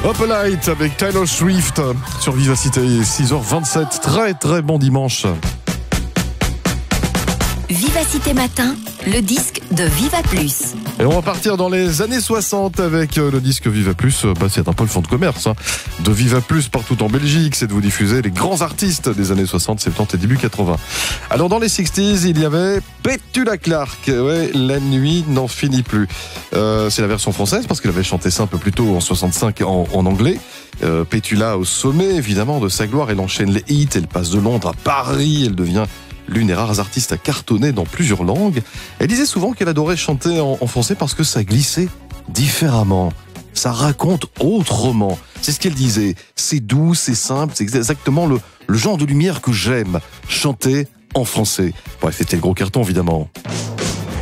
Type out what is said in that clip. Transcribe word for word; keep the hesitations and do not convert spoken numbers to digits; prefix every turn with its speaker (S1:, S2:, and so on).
S1: Up Light avec Taylor Swift sur Vivacité, six heures vingt-sept. Très très bon dimanche.
S2: Vivacité Matin, le disque de Viva Plus.
S1: Et on va partir dans les années soixante avec le disque Viva Plus. Bah, c'est un peu le fond de commerce hein, de Viva Plus partout en Belgique, c'est de vous diffuser les grands artistes des années soixante, soixante-dix et début quatre-vingts. Alors dans les soixante, il y avait Petula Clark, ouais, La nuit n'en finit plus. Euh, c'est la version française parce qu'elle avait chanté ça un peu plus tôt en soixante-cinq en, en anglais. Euh, Petula au sommet évidemment de sa gloire, elle enchaîne les hits, elle passe de Londres à Paris, elle devient l'une des rares artistes à cartonner dans plusieurs langues. Elle disait souvent qu'elle adorait chanter en, en français parce que ça glissait différemment. Ça raconte autrement. C'est ce qu'elle disait. C'est doux, c'est simple, c'est exactement le, le genre de lumière que j'aime. Chanter en français. Bref, c'était le gros carton évidemment.